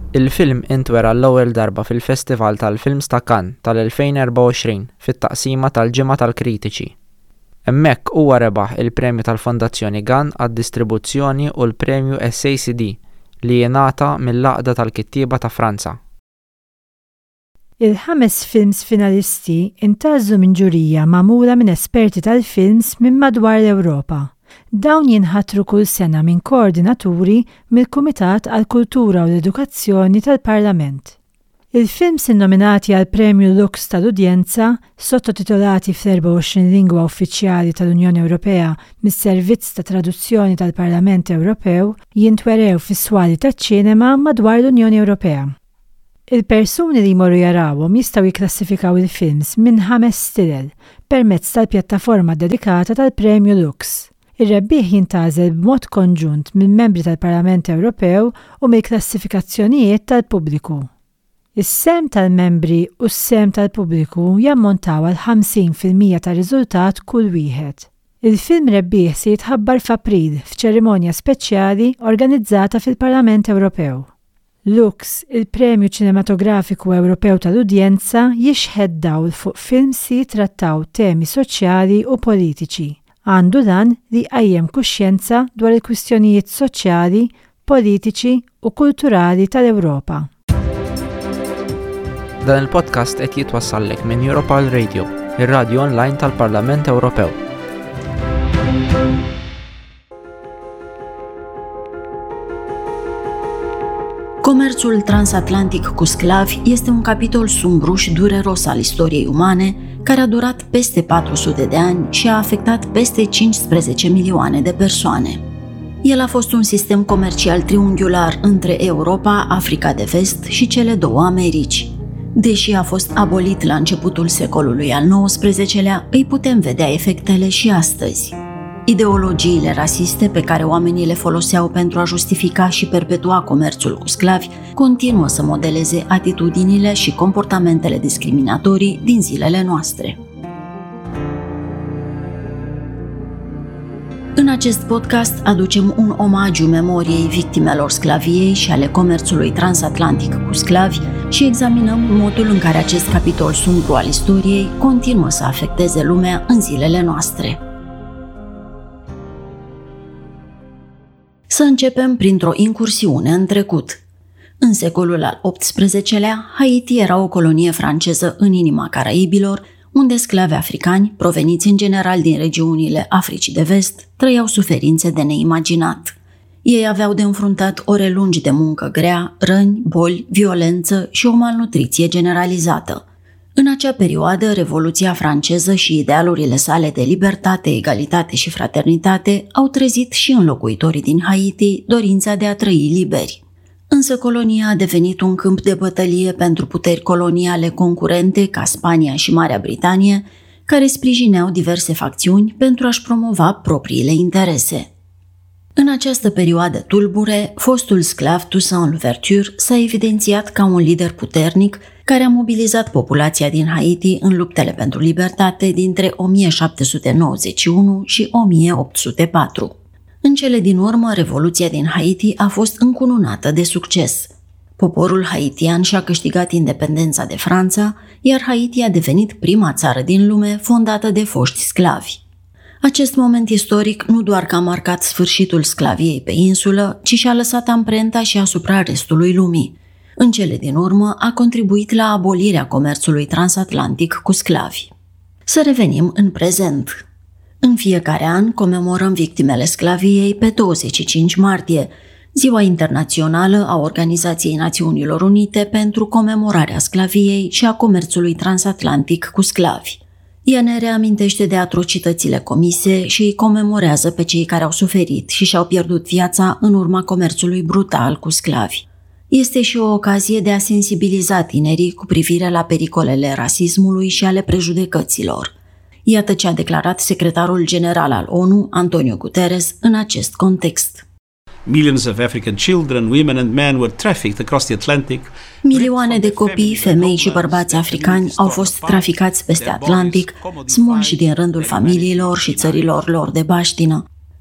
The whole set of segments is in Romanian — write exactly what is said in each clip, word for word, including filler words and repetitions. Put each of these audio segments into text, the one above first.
Il-film intwera l-ewwel darba fil-Festival tal-Films ta' Cannes tal-elfejn u erba' u għoxrin fit-taqsima tal-Ġimgħa tal-Kritiċi. Hemmhekk huwa rebaħ il-Premju tal-Fondazzjoni Gann għad-distribuzzjoni u l-Premju S A C D li jingħata mill-Għaqda tal-Kittieba ta' Franza. Il-ħames films finalisti intgħażżu minn ġurija magħmula minn esperti tal-films minn madwar l-Ewropa. Dawn jinħatru kull sena minn koordinaturi mill-Kumitat għall-Kultura u l-Edukazzjoni tal-Parlament. Il-films innominati għal Premju Lux tal-Udjenza, sottotitolati fl-erba' u għoxrin lingwa uffiċjali tal-Unjoni Ewropea mis-Servizz ta' Traduzzjoni tal-Parlament Ewropew, jintwerew fis-swali taċ-ċinema madwar l-Unjoni Ewropea. Il-persuni li jmorru jarawhom jistgħu jikklassifikaw il-films minn ħames stilel permezz tal-pjattaforma dedikata tal-Premju Lux. Ir-rebbieħ jintgħażel b'mod konġunt minn membri tal-Parlament Ewropew u mill-klassifikazzjonijiet tal-pubbliku. Is-sem tal-membri u s-sem tal-pubbliku jammontaw għal ħamsin fil-mija tar-riżultat kull wieħed. Il-film rebbieħ se jitħabbar f'April f'ċerimonja speċjali organizzata fil-Parlament Ewropew. Lux, il-Premju Ċinematografiku Ewropew tal-Udjenza, jixħed dawl fuq films li jitrattaw temi soċjali u politiċi. Għandu dan li jqajjem kuxjenza dwar il-kwistjonijiet soċjali, politiċi u kulturali tal-Ewropa. Dan il-podcast qed jitwassallek minn Europal Radio, ir-radju online tal-Parlament Ewropew. Comerțul transatlantic cu sclavi este un capitol sumbru și dureros al istoriei umane, care a durat peste patru sute de ani și a afectat peste cincisprezece milioane de persoane. El a fost un sistem comercial triunghiular între Europa, Africa de Vest și cele două Americi. Deși a fost abolit la începutul secolului al nouăsprezecelea, îi putem vedea efectele și astăzi. Ideologiile rasiste pe care oamenii le foloseau pentru a justifica și perpetua comerțul cu sclavi continuă să modeleze atitudinile și comportamentele discriminatorii din zilele noastre. În acest podcast aducem un omagiu memoriei victimelor sclaviei și ale comerțului transatlantic cu sclavi și examinăm modul în care acest capitol sumbru al istoriei continuă să afecteze lumea în zilele noastre. Să începem printr-o incursiune în trecut. În secolul al optsprezecelea, Haiti era o colonie franceză în inima Caraibilor, unde sclavi africani, proveniți în general din regiunile Africii de Vest, trăiau suferințe de neimaginat. Ei aveau de înfruntat ore lungi de muncă grea, răni, boli, violență și o malnutriție generalizată. În acea perioadă, Revoluția franceză și idealurile sale de libertate, egalitate și fraternitate au trezit și în locuitorii din Haiti dorința de a trăi liberi. Însă colonia a devenit un câmp de bătălie pentru puteri coloniale concurente ca Spania și Marea Britanie, care sprijineau diverse facțiuni pentru a-și promova propriile interese. În această perioadă tulbure, fostul sclav Toussaint Louverture s-a evidențiat ca un lider puternic care a mobilizat populația din Haiti în luptele pentru libertate dintre o mie șapte sute nouăzeci și unu și o mie opt sute patru. În cele din urmă, Revoluția din Haiti a fost încununată de succes. Poporul haitian și-a câștigat independența de Franța, iar Haiti a devenit prima țară din lume fondată de foști sclavi. Acest moment istoric nu doar că a marcat sfârșitul sclaviei pe insulă, ci și-a lăsat amprenta și asupra restului lumii. În cele din urmă, a contribuit la abolirea comerțului transatlantic cu sclavi. Să revenim în prezent. În fiecare an comemorăm victimele sclaviei pe douăzeci și cinci martie, Ziua Internațională a Organizației Națiunilor Unite pentru comemorarea sclaviei și a comerțului transatlantic cu sclavi. Ea ne reamintește de atrocitățile comise și îi comemorează pe cei care au suferit și și-au pierdut viața în urma comerțului brutal cu sclavi. Este și o ocazie de a sensibiliza tinerii cu privire la pericolele rasismului și ale prejudecăților. Iată ce a declarat secretarul general al ONU, Antonio Guterres, în acest context. Millions of African children, women and men were trafficked across the Atlantic. Milioane de copii, femei și bărbați africani au fost traficați peste Atlantic, smulși din rândul familiilor și țărilor lor de baștină.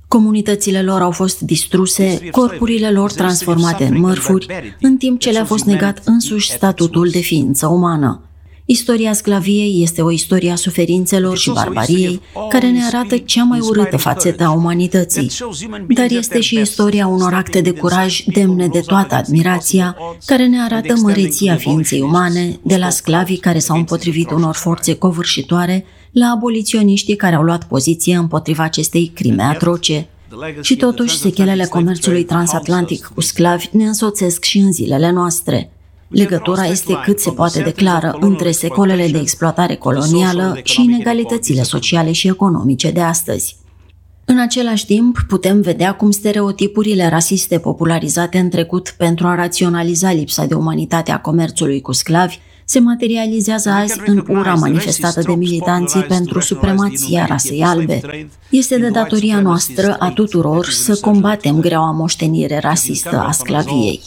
Comunitățile lor au fost distruse, corpurile lor transformate în mărfuri, în timp ce le-a fost negat însuși statutul de ființă umană. Istoria sclaviei este o istorie a suferințelor și barbariei, care ne arată cea mai urâtă fațetă a umanității. Dar este și istoria unor acte de curaj demne de toată admirația, care ne arată măreția ființei umane, de la sclavii care s-au împotrivit unor forțe covârșitoare, la aboliționiștii care au luat poziție împotriva acestei crime atroce. Și totuși, sechelele comerțului transatlantic cu sclavi ne însoțesc și în zilele noastre. Legătura este cât se poate de clară între secolele de exploatare colonială și inegalitățile sociale și economice de astăzi. În același timp, putem vedea cum stereotipurile rasiste popularizate în trecut pentru a raționaliza lipsa de umanitate a comerțului cu sclavi se materializează azi în ura manifestată de militanții pentru supremația rasei albe. Este de datoria noastră a tuturor să combatem greaua moștenire rasistă a sclaviei.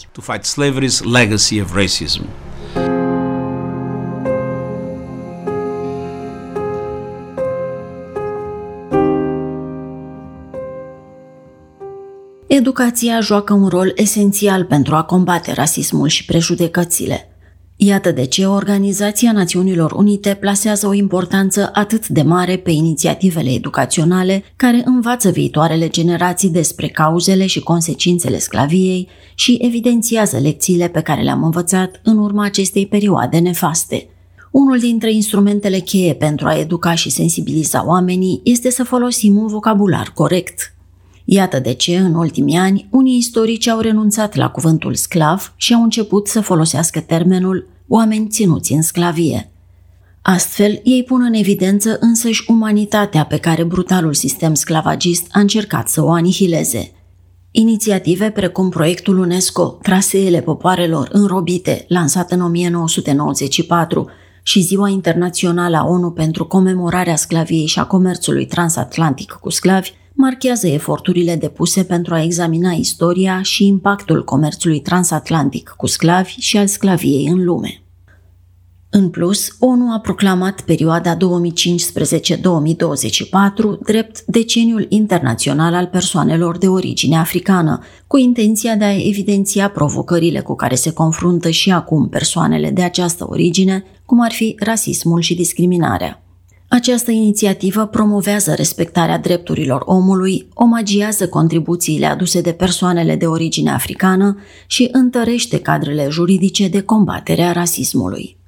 Educația joacă un rol esențial pentru a combate rasismul și prejudecățile. Iată de ce Organizația Națiunilor Unite plasează o importanță atât de mare pe inițiativele educaționale care învață viitoarele generații despre cauzele și consecințele sclaviei și evidențiază lecțiile pe care le-am învățat în urma acestei perioade nefaste. Unul dintre instrumentele cheie pentru a educa și sensibiliza oamenii este să folosim un vocabular corect. Iată de ce, în ultimii ani, unii istorici au renunțat la cuvântul sclav și au început să folosească termenul oameni ținuți în sclavie. Astfel, ei pun în evidență însăși umanitatea pe care brutalul sistem sclavagist a încercat să o anihileze. Inițiative precum proiectul UNESCO Traseele popoarelor înrobite, lansat în o mie nouă sute nouăzeci și patru, și Ziua Internațională a ONU pentru comemorarea sclaviei și a comerțului transatlantic cu sclavi, marchează eforturile depuse pentru a examina istoria și impactul comerțului transatlantic cu sclavi și al sclaviei în lume. În plus, ONU a proclamat perioada două mii cincisprezece - două mii douăzeci și patru drept Deceniul Internațional al Persoanelor de Origine Africană, cu intenția de a evidenția provocările cu care se confruntă și acum persoanele de această origine, cum ar fi rasismul și discriminarea. Această inițiativă promovează respectarea drepturilor omului, omagiază contribuțiile aduse de persoanele de origine africană și întărește cadrele juridice de combatere a rasismului.